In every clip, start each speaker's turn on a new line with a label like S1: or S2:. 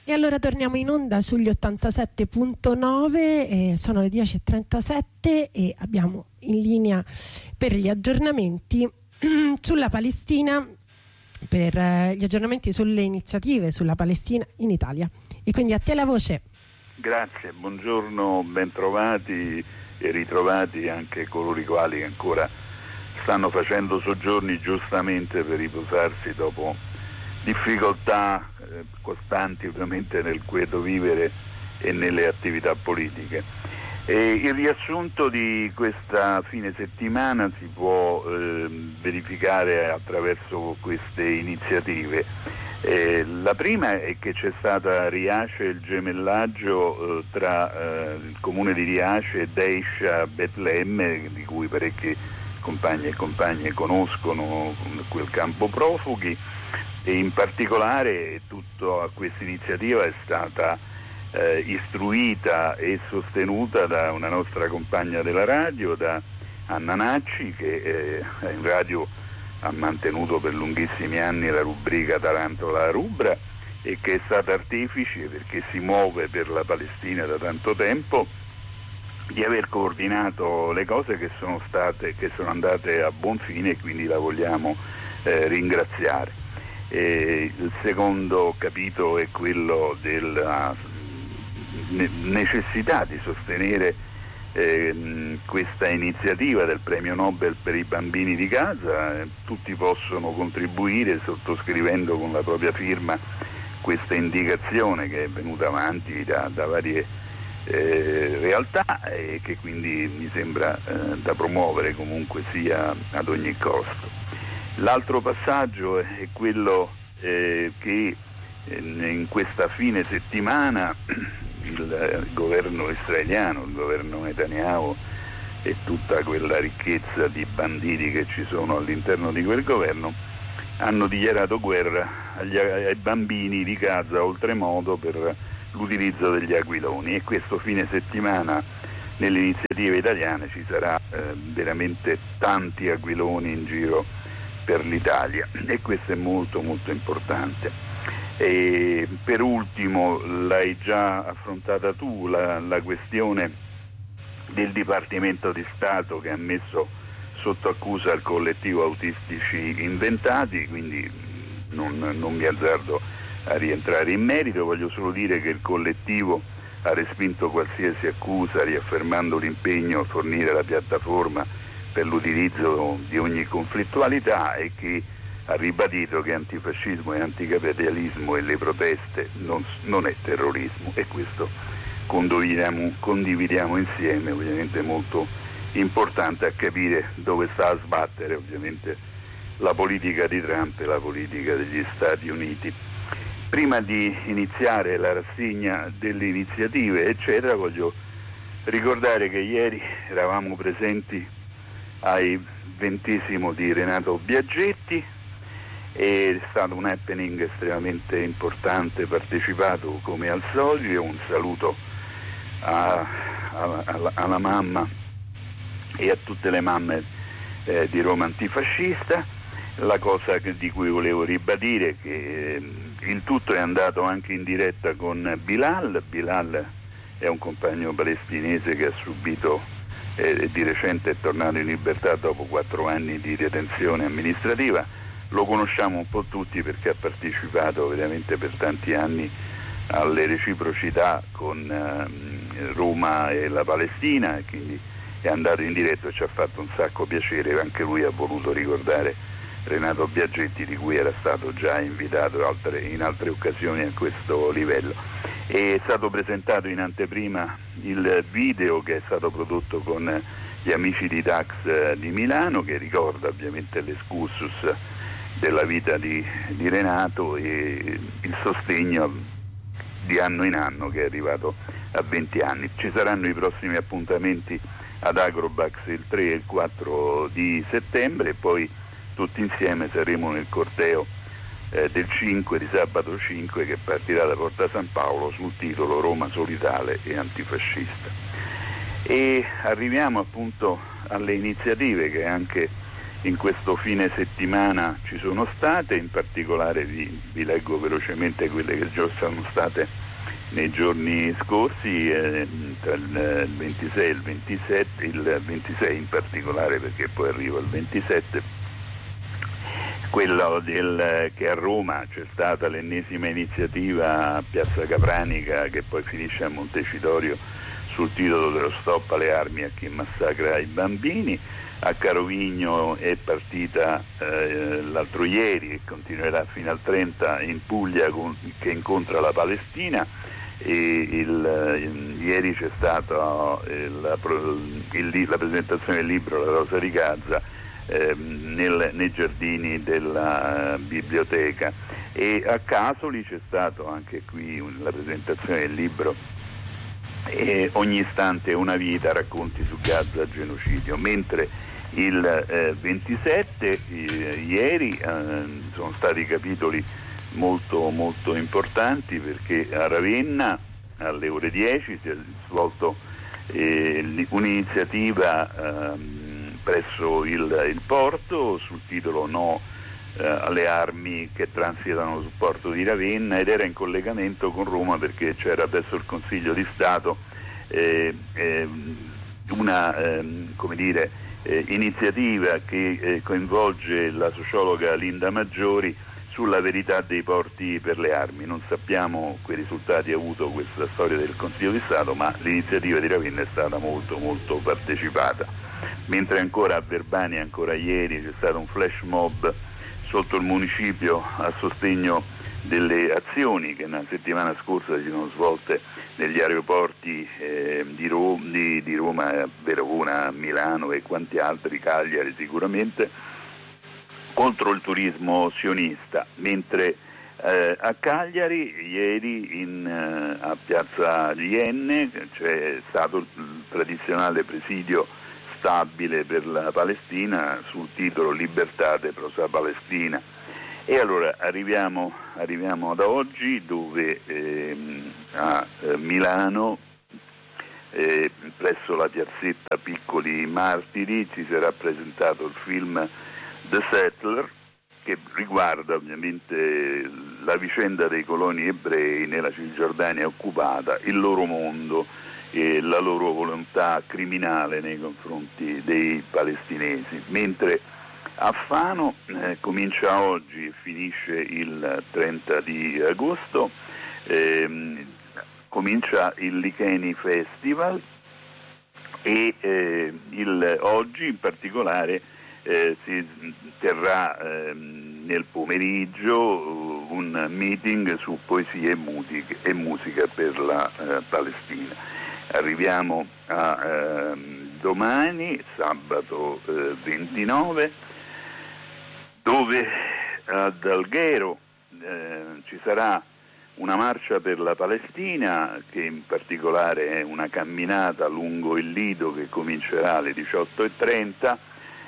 S1: E allora torniamo in onda sugli 87.9, sono le 10:37 e abbiamo in linea per gli aggiornamenti sulla Palestina, per gli aggiornamenti sulle iniziative sulla Palestina in Italia. E quindi a te la voce.
S2: Grazie, buongiorno, bentrovati e ritrovati anche coloro i quali ancora stanno facendo soggiorni giustamente per riposarsi dopo difficoltà costanti ovviamente nel quieto vivere e nelle attività politiche. Il riassunto di questa fine settimana si può verificare attraverso queste iniziative. La prima è che c'è stata a Riace il gemellaggio tra il comune di Riace e Deisha Betlemme, di cui parecchi compagni e compagne conoscono quel campo profughi, e in particolare tutta questa iniziativa è stata istruita e sostenuta da una nostra compagna della radio, da Anna Nacci, che in radio ha mantenuto per lunghissimi anni la rubrica Tarantola Rubra e che è stata artefice, perché si muove per la Palestina da tanto tempo, di aver coordinato le cose che sono andate a buon fine, e quindi la vogliamo ringraziare. Il secondo capitolo è quello della necessità di sostenere questa iniziativa del premio Nobel per i bambini di Gaza. Tutti possono contribuire sottoscrivendo con la propria firma questa indicazione che è venuta avanti da varie realtà e che quindi mi sembra da promuovere comunque sia ad ogni costo. L'altro passaggio è quello che in questa fine settimana il governo israeliano, il governo Netanyahu e tutta quella ricchezza di banditi che ci sono all'interno di quel governo hanno dichiarato guerra ai bambini di Gaza oltremodo per l'utilizzo degli aquiloni, e questo fine settimana nelle iniziative italiane ci sarà veramente tanti aquiloni in giro per l'Italia, e questo è molto molto importante. E per ultimo, l'hai già affrontata tu, la questione del Dipartimento di Stato che ha messo sotto accusa il collettivo Autistici Inventati, quindi non mi azzardo a rientrare in merito. Voglio solo dire che il collettivo ha respinto qualsiasi accusa, riaffermando l'impegno a fornire la piattaforma per l'utilizzo di ogni conflittualità, e che ha ribadito che antifascismo e anticapitalismo e le proteste non è terrorismo, e questo condividiamo insieme. Ovviamente molto importante a capire dove sta a sbattere ovviamente la politica di Trump e la politica degli Stati Uniti. Prima di iniziare la rassegna delle iniziative eccetera, voglio ricordare che ieri eravamo presenti ai 20° di Renato Biaggetti, è stato un happening estremamente importante, partecipato come al solito. Un saluto alla mamma e a tutte le mamme di Roma Antifascista. La cosa di cui volevo ribadire è che il tutto è andato anche in diretta con Bilal. Bilal è un compagno palestinese che ha subito di recente è tornato in libertà dopo 4 anni di detenzione amministrativa. Lo conosciamo un po' tutti perché ha partecipato veramente per tanti anni alle reciprocità con Roma e la Palestina, e quindi è andato in diretta e ci ha fatto un sacco piacere. Anche lui ha voluto ricordare Renato Biaggetti, di cui era stato già invitato in altre occasioni a questo livello. È stato presentato in anteprima il video che è stato prodotto con gli amici di Dax di Milano, che ricorda ovviamente l'excursus della vita di Renato e il sostegno di anno in anno che è arrivato a 20 anni. Ci saranno i prossimi appuntamenti ad Agrobax il 3 e il 4 di settembre, e poi tutti insieme saremo nel corteo del 5, di sabato 5, che partirà da Porta San Paolo sul titolo Roma solidale e antifascista. E arriviamo appunto alle iniziative che anche in questo fine settimana ci sono state, in particolare vi leggo velocemente quelle che già sono state nei giorni scorsi, tra il 26 e il 27, il 26 in particolare perché poi arriva il 27, quello che a Roma c'è stata l'ennesima iniziativa a Piazza Capranica che poi finisce a Montecitorio sul titolo dello stop alle armi a chi massacra i bambini. A Carovigno è partita l'altro ieri e continuerà fino al 30 in Puglia che incontra la Palestina, e ieri c'è stata la presentazione del libro La Rosa di Gaza nei giardini della biblioteca, e a Casoli c'è stato anche qui la presentazione del libro Ogni istante è una vita, racconti su Gaza, genocidio, mentre il 27 ieri sono stati capitoli molto molto importanti, perché a Ravenna alle ore 10 si è svolto un'iniziativa presso il porto sul titolo No alle armi che transitano sul porto di Ravenna, ed era in collegamento con Roma perché c'era presso il Consiglio di Stato una iniziativa che coinvolge la sociologa Linda Maggiori sulla verità dei porti per le armi. Non sappiamo quei risultati ha avuto questa storia del Consiglio di Stato, ma l'iniziativa di Ravenna è stata molto molto partecipata. Mentre ancora a Verbania, ancora ieri, c'è stato un flash mob sotto il municipio a sostegno delle azioni che una settimana scorsa si sono svolte negli aeroporti di Roma, Verona, Milano e quanti altri, Cagliari sicuramente, contro il turismo sionista. Mentre a Cagliari ieri a Piazza Ienne c'è stato il tradizionale presidio stabile per la Palestina sul titolo Libertà de prosa Palestina. E allora arriviamo ad oggi, dove a Milano presso la piazzetta Piccoli Martiri ci sarà presentato il film The Settler, che riguarda ovviamente la vicenda dei coloni ebrei nella Cisgiordania occupata, il loro mondo e la loro volontà criminale nei confronti dei palestinesi. Mentre a Fano comincia oggi e finisce il 30 di agosto, comincia il Licheni Festival, e oggi in particolare si terrà nel pomeriggio un meeting su poesie e musica per la Palestina. Arriviamo a domani, sabato 29, dove ad Alghero ci sarà una marcia per la Palestina, che in particolare è una camminata lungo il Lido che comincerà alle 18:30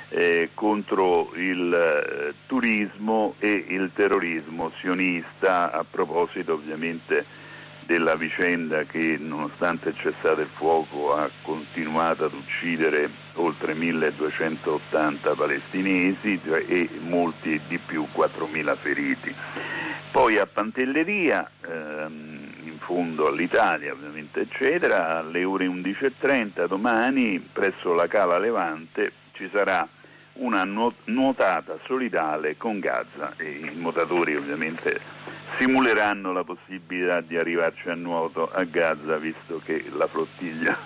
S2: contro il turismo e il terrorismo sionista, a proposito ovviamente della vicenda che, nonostante il cessate il fuoco, ha continuato ad uccidere oltre 1280 palestinesi e molti di più, 4000 feriti. Poi a Pantelleria, in fondo all'Italia ovviamente eccetera, alle ore 11:30 domani presso la Cala Levante ci sarà una nuotata solidale con Gaza, e i nuotatori ovviamente simuleranno la possibilità di arrivarci a nuoto a Gaza, visto che la flottiglia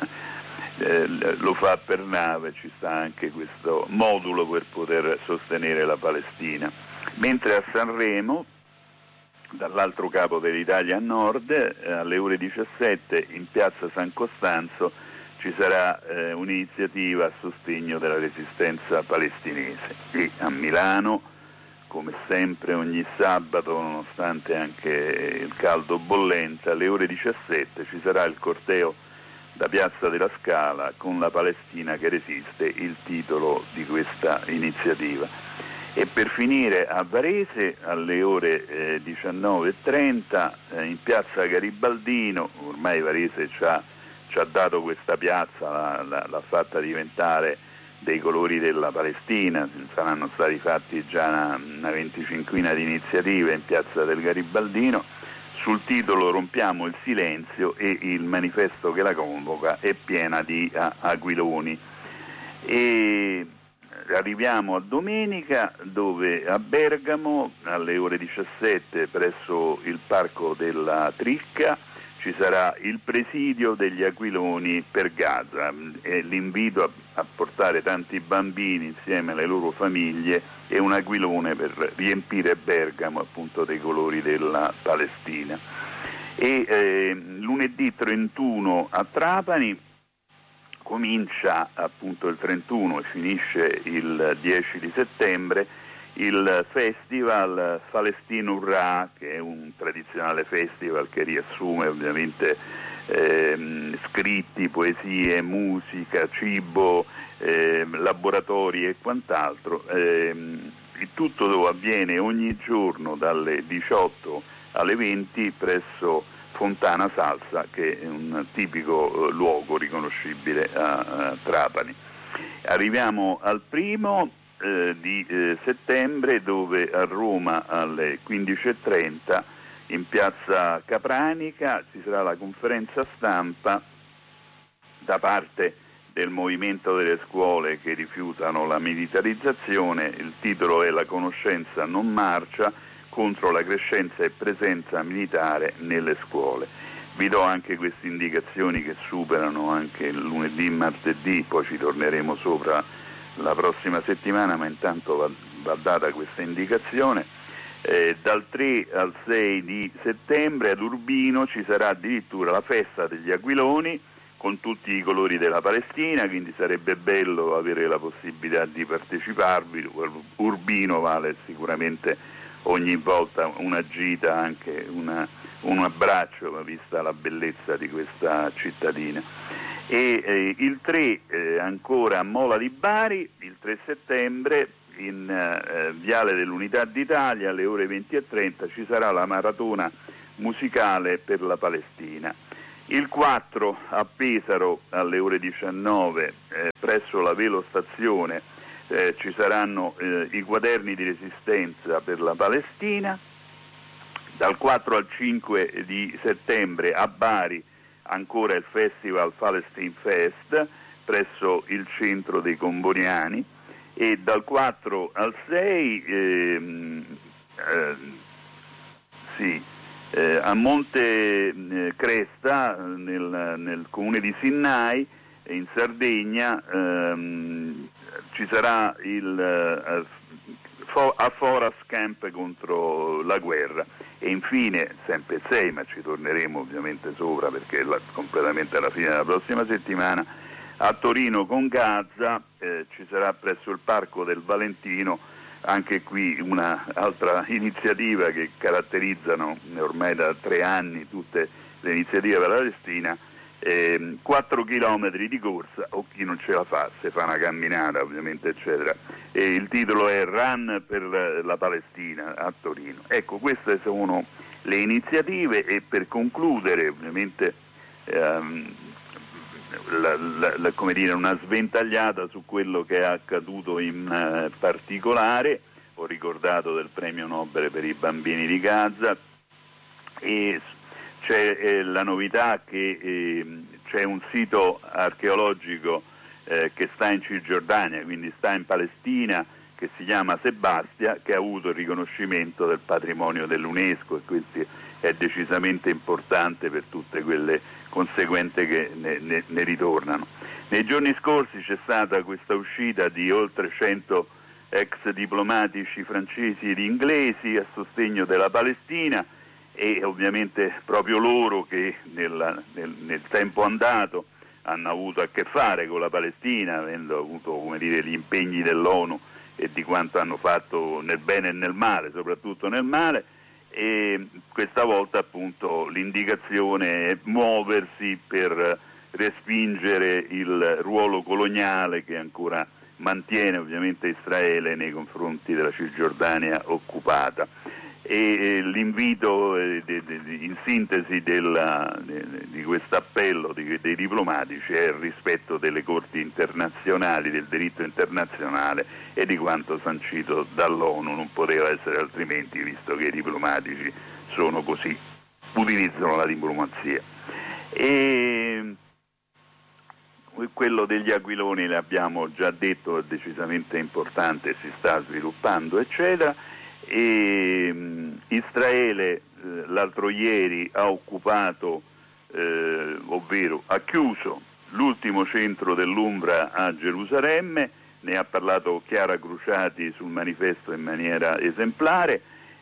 S2: lo fa per nave, ci sta anche questo modulo per poter sostenere la Palestina. Mentre a Sanremo, dall'altro capo dell'Italia a nord, alle ore 17 in piazza San Costanzo ci sarà un'iniziativa a sostegno della resistenza palestinese. E a Milano, come sempre ogni sabato, nonostante anche il caldo bollente, alle ore 17 ci sarà il corteo da Piazza della Scala con la Palestina che resiste, il titolo di questa iniziativa. E per finire a Varese alle ore 19:30 in Piazza Garibaldino, ormai Varese ci ha dato questa piazza, l'ha fatta diventare dei colori della Palestina. Saranno stati fatti già una 25ina di iniziative in piazza del Garibaldino. Sul titolo "Rompiamo il silenzio", e il manifesto che la convoca è piena di aquiloni. E arriviamo a domenica, dove a Bergamo alle ore 17 presso il Parco della Tricca ci sarà il presidio degli aquiloni per Gaza, e l'invito a portare tanti bambini insieme alle loro famiglie e un aquilone per riempire Bergamo appunto dei colori della Palestina. E lunedì 31 a Trapani comincia appunto il 31 e finisce il 10 di settembre il festival Falestino Urrà, che è un tradizionale festival che riassume ovviamente scritti, poesie, musica, cibo, laboratori e quant'altro. Il tutto dove avviene ogni giorno dalle 18 alle 20 presso Fontana Salsa, che è un tipico luogo riconoscibile a Trapani. Arriviamo al 1 di settembre, dove a Roma alle 15:30 in piazza Capranica ci sarà la conferenza stampa da parte del movimento delle scuole che rifiutano la militarizzazione. Il titolo è "La conoscenza non marcia contro la crescenza e presenza militare nelle scuole". Vi do anche queste indicazioni che superano anche il lunedì e martedì, poi ci torneremo sopra la prossima settimana, ma intanto va data questa indicazione. Dal 3 al 6 di settembre ad Urbino ci sarà addirittura la festa degli aquiloni con tutti i colori della Palestina, quindi sarebbe bello avere la possibilità di parteciparvi. Urbino vale sicuramente ogni volta una gita, anche un abbraccio, vista la bellezza di questa cittadina. E il 3 ancora a Mola di Bari, il 3 settembre in Viale dell'Unità d'Italia alle ore 20:30 ci sarà la maratona musicale per la Palestina. Il 4 a Pesaro alle ore 19 presso la Velostazione ci saranno i quaderni di resistenza per la Palestina. Dal 4 al 5 di settembre a Bari ancora il Festival Palestine Fest presso il centro dei Comboniani, e dal 4 al 6 a Monte Cresta nel comune di Sinnai in Sardegna ci sarà il a Foras Camp contro la guerra. E infine, sempre il 6, ma ci torneremo ovviamente sopra perché è completamente alla fine della prossima settimana, a Torino con Gaza ci sarà presso il Parco del Valentino, anche qui una altra iniziativa che caratterizzano ormai da 3 anni tutte le iniziative per la Palestina. 4 chilometri di corsa, o chi non ce la fa se fa una camminata ovviamente eccetera, e il titolo è Run per la Palestina a Torino. Ecco, queste sono le iniziative, e per concludere ovviamente come dire, una sventagliata su quello che è accaduto in particolare. Ho ricordato del premio Nobel per i bambini di Gaza, e c'è la novità che c'è un sito archeologico che sta in Cisgiordania, quindi sta in Palestina, che si chiama Sebastia, che ha avuto il riconoscimento del patrimonio dell'UNESCO, e questo è decisamente importante per tutte quelle conseguenze che ne ritornano. Nei giorni scorsi c'è stata questa uscita di oltre 100 ex diplomatici francesi ed inglesi a sostegno della Palestina, e ovviamente proprio loro che nel tempo andato hanno avuto a che fare con la Palestina, avendo avuto, come dire, gli impegni dell'ONU e di quanto hanno fatto nel bene e nel male, soprattutto nel male, e questa volta appunto l'indicazione è muoversi per respingere il ruolo coloniale che ancora mantiene ovviamente Israele nei confronti della Cisgiordania occupata. e l'invito in sintesi di questo appello dei diplomatici è il rispetto delle corti internazionali, del diritto internazionale e di quanto sancito dall'ONU. Non poteva essere altrimenti, visto che i diplomatici sono così, utilizzano la diplomazia. E quello degli aquiloni, l'abbiamo già detto, è decisamente importante, si sta sviluppando, eccetera. E Israele l'altro ieri ha occupato, ovvero ha chiuso l'ultimo centro dell'UNRWA a Gerusalemme, ne ha parlato Chiara Cruciati sul manifesto in maniera esemplare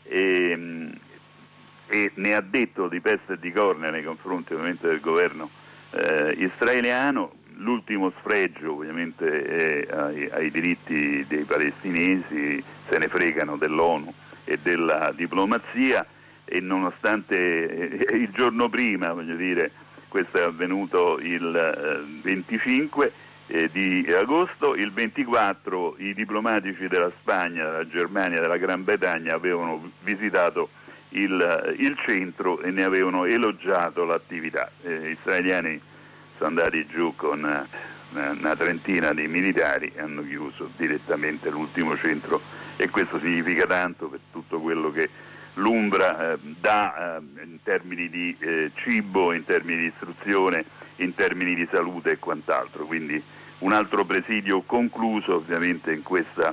S2: e ne ha detto di peste e di corna nei confronti ovviamente del governo israeliano. L'ultimo sfregio ovviamente è ai diritti dei palestinesi, se ne fregano dell'ONU e della diplomazia, e nonostante il giorno prima, voglio dire, questo è avvenuto il 25 di agosto, il 24 i diplomatici della Spagna, della Germania, della Gran Bretagna avevano visitato il centro e ne avevano elogiato l'attività. Israeliani sono andati giù con una trentina di militari e hanno chiuso direttamente l'ultimo centro, e questo significa tanto per tutto quello che l'UNRWA dà in termini di cibo, in termini di istruzione, in termini di salute e quant'altro. Quindi un altro presidio concluso ovviamente in questo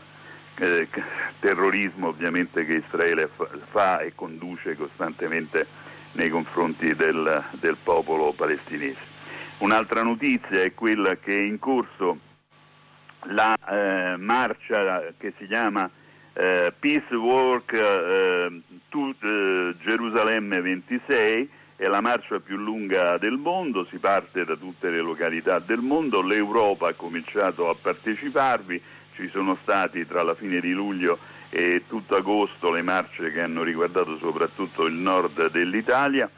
S2: terrorismo ovviamente che Israele fa e conduce costantemente nei confronti del popolo palestinese. Un'altra notizia è quella che è in corso la marcia che si chiama Peace Walk to Gerusalemme 26, è la marcia più lunga del mondo, si parte da tutte le località del mondo, l'Europa ha cominciato a parteciparvi, ci sono stati tra la fine di luglio e tutto agosto le marce che hanno riguardato soprattutto il nord dell'Italia.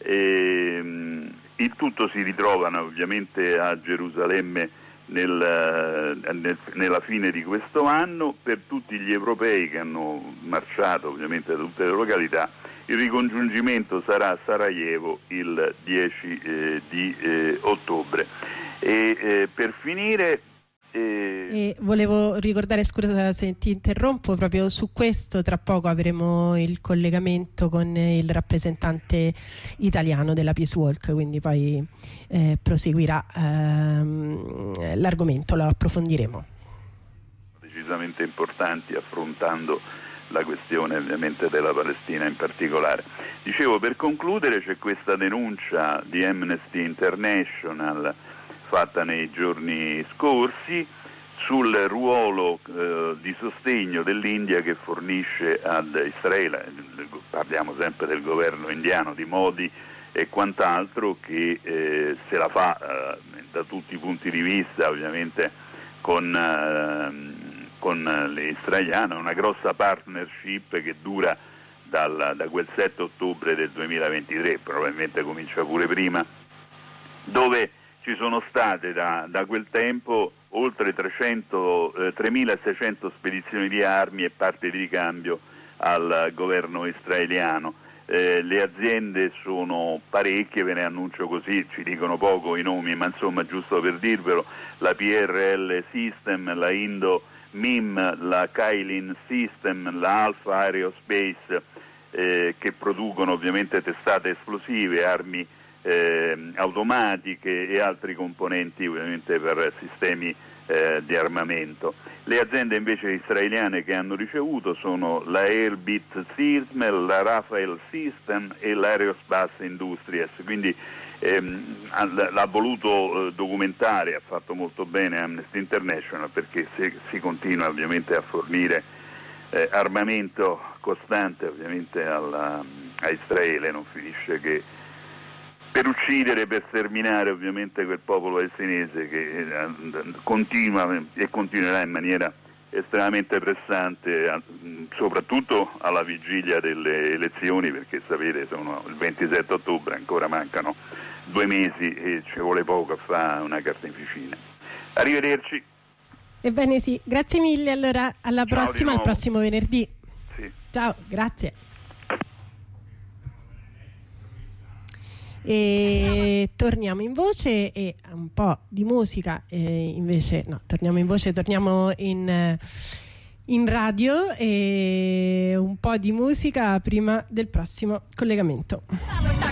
S2: Il tutto si ritrovano ovviamente a Gerusalemme nella fine di questo anno. Per tutti gli europei che hanno marciato ovviamente da tutte le località, il ricongiungimento sarà a Sarajevo il 10 di ottobre. Per finire
S1: volevo ricordare, scusa se ti interrompo, proprio su questo tra poco avremo il collegamento con il rappresentante italiano della Peace Walk, quindi poi proseguirà l'argomento, lo approfondiremo.
S2: Decisamente importanti, affrontando la questione ovviamente della Palestina in particolare. Dicevo, per concludere, c'è questa denuncia di Amnesty International fatta nei giorni scorsi sul ruolo di sostegno dell'India che fornisce ad Israele. Parliamo sempre del governo indiano, di Modi e quant'altro, che se la fa da tutti i punti di vista ovviamente con l'israeliano, una grossa partnership che dura da quel 7 ottobre del 2023, probabilmente comincia pure prima, dove ci sono state da quel tempo oltre 3.600 spedizioni di armi e parti di ricambio al governo israeliano. Le aziende sono parecchie, ve ne annuncio così, ci dicono poco i nomi, ma insomma giusto per dirvelo: la PRL System, la Indo MIM, la Kailin System, la Alpha Aerospace, che producono ovviamente testate esplosive, armi automatiche e altri componenti ovviamente per sistemi di armamento. Le aziende invece israeliane che hanno ricevuto sono la Airbit System, la Rafael System e l'Aerospace Industries, quindi l'ha voluto documentare, ha fatto molto bene Amnesty International, perché se si continua ovviamente a fornire armamento costante ovviamente a Israele, non finisce che per uccidere, per sterminare ovviamente quel popolo palestinese che continua e continuerà in maniera estremamente pressante, soprattutto alla vigilia delle elezioni, perché sapete sono il 27 ottobre, ancora mancano 2 mesi e ci vuole poco a fare una carneficina. Arrivederci.
S1: Ebbene sì, grazie mille, allora alla prossima, al prossimo venerdì.
S2: Sì.
S1: Ciao, grazie. E torniamo in voce e un po' di musica, invece no, torniamo in voce, torniamo in radio, e un po' di musica prima del prossimo collegamento.